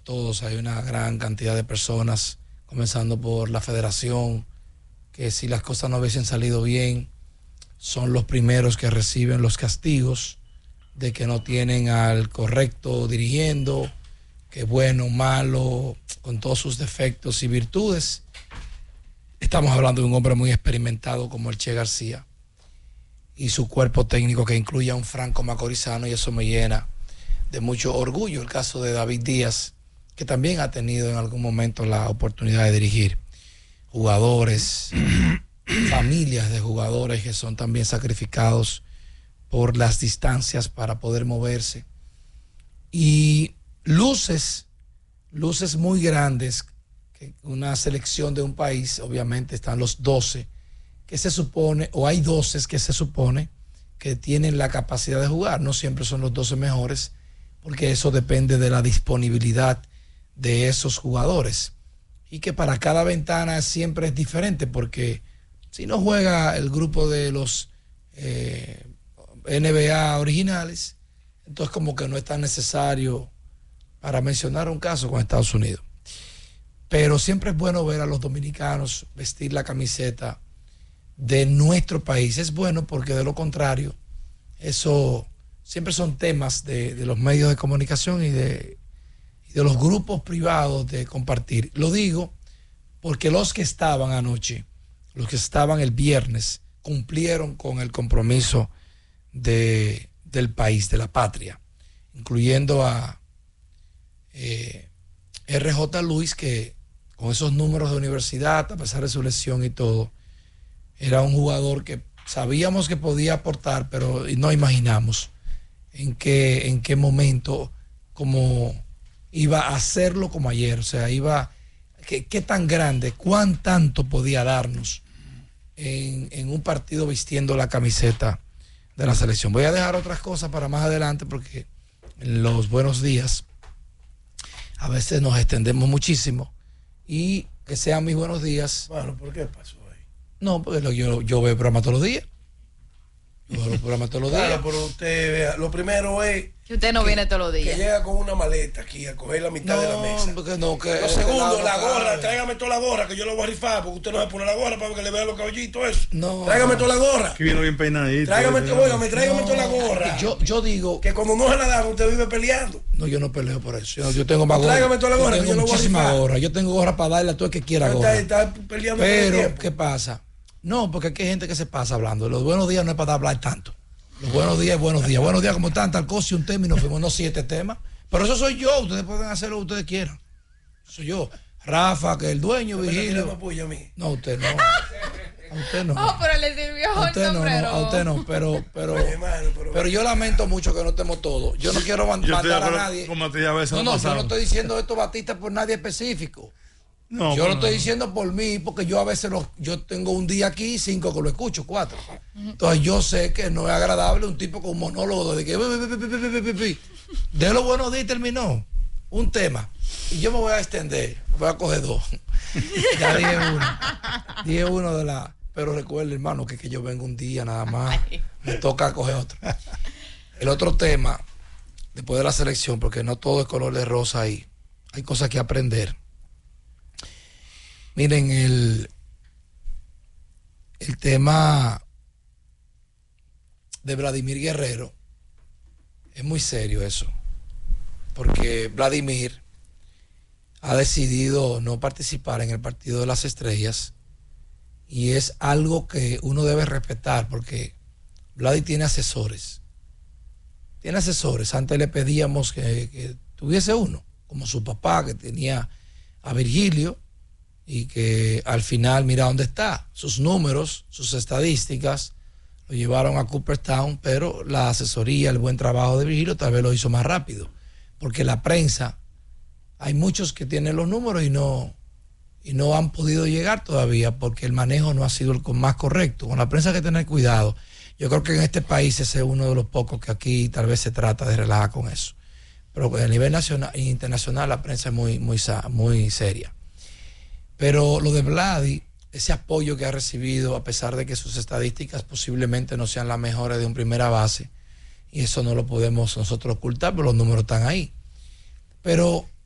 todos. Hay una gran cantidad de personas, comenzando por la federación, que si las cosas no hubiesen salido bien, son los primeros que reciben los castigos de que no tienen al correcto dirigiendo, que bueno, malo, con todos sus defectos y virtudes. Estamos hablando de un hombre muy experimentado como el Che García y su cuerpo técnico que incluye a un Franco Macorizano, y eso me llena de mucho orgullo. El caso de David Díaz, que también ha tenido en algún momento la oportunidad de dirigir. Jugadores, familias de jugadores que son también sacrificados por las distancias para poder moverse. Y luces muy grandes, que una selección de un país, obviamente están los 12 que se supone, o hay 12 que se supone que tienen la capacidad de jugar. No siempre son los 12 mejores, porque eso depende de la disponibilidad de esos jugadores. Y que para cada ventana siempre es diferente, porque si no juega el grupo de los NBA originales, entonces como que no es tan necesario, para mencionar un caso con Estados Unidos. Pero siempre es bueno ver a los dominicanos vestir la camiseta de nuestro país. Es bueno porque de lo contrario, eso siempre son temas de los medios de comunicación y de los grupos privados de compartir. Lo digo porque los que estaban anoche, los que estaban el viernes, cumplieron con el compromiso del país, de la patria, incluyendo a RJ Luis, que con esos números de universidad, a pesar de su lesión y todo, era un jugador que sabíamos que podía aportar, pero no imaginamos en qué momento, como iba a hacerlo como ayer. O sea, qué tan grande, cuán tanto podía darnos en un partido vistiendo la camiseta de la selección. Voy a dejar otras cosas para más adelante, porque en los buenos días a veces nos extendemos muchísimo, y que sean mis buenos días. Bueno, ¿por qué pasó ahí? No, porque yo veo el programa todos los días. Yo veo el programa todos los días. Claro, pero usted vea, lo primero es que usted no viene todos los días. Que llega con una maleta aquí a coger la mitad de la mesa. Porque no, que lo segundo, la gorra, tráigame toda la gorra, que yo la voy a rifar, porque usted no se pone la gorra para que le vea los caballitos eso. No. Tráigame toda la gorra. Que vino bien peinadito. Tráigame toda la gorra. Yo digo que como no se la dan, usted vive peleando. No, yo no peleo por eso. Yo tengo más gorra. Tráigame toda la gorra, yo tengo muchísimas gorras. Yo tengo gorra para darle a todo el que quiera gorra. Está peleando. Pero, ¿qué pasa? No, porque aquí hay gente que se pasa hablando. Los buenos días no es para hablar tanto. Los buenos días, buenos días. Buenos días, como están, tal cosa y un tema, y nos fuimos, no 7 temas. Pero eso soy yo. Ustedes pueden hacer lo que ustedes quieran. Soy yo. Rafa, que es el dueño, Virgilio. No, usted no. A usted no. Oh, pero le sirvió a usted no, a usted no, pero yo lamento mucho que no estemos todos. Yo no quiero mandar a nadie. Yo no estoy diciendo esto, Batista, por nadie específico. No, yo lo estoy diciendo por mí, porque yo a veces yo tengo un día aquí, 5 que lo escucho, 4. Entonces yo sé que no es agradable un tipo con un monólogo de que de los buenos días terminó un tema y yo me voy a extender, voy a coger 2. Ya dije uno de la. Pero recuerde, hermano, que yo vengo un día nada más, me toca coger otro. El otro tema, después de la selección, porque no todo es color de rosa ahí, hay cosas que aprender. Miren, el tema de Vladimir Guerrero es muy serio eso, porque Vladimir ha decidido no participar en el partido de las estrellas, y es algo que uno debe respetar, porque Vladimir tiene asesores. Antes le pedíamos que tuviese uno, como su papá, que tenía a Virgilio, y que al final mira dónde está, sus números, sus estadísticas lo llevaron a Cooperstown, pero la asesoría, el buen trabajo de Virgilio tal vez lo hizo más rápido, porque la prensa, hay muchos que tienen los números y no han podido llegar todavía, porque el manejo no ha sido el más correcto. Con la prensa hay que tener cuidado. Yo creo que en este país ese es uno de los pocos que aquí tal vez se trata de relajar con eso, pero a nivel nacional e internacional la prensa es muy seria. Pero lo de Vladi, ese apoyo que ha recibido, a pesar de que sus estadísticas posiblemente no sean las mejores de un primera base, y eso no lo podemos nosotros ocultar, pero los números están ahí. Pero